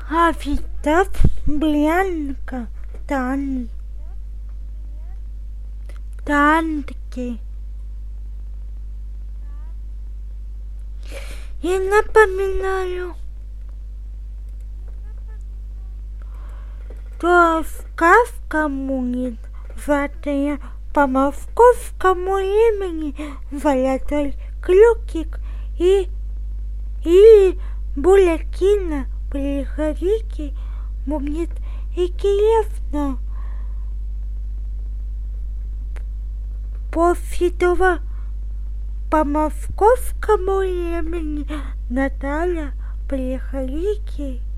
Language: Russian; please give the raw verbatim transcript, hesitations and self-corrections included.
Авитав Бьянка Тан Танки. И напоминаю, что в Кавкамуне ватая по московскому имени Золотой Ключик и или Булякина приходите будет интересно. После того по московскому имени Наталья приходите.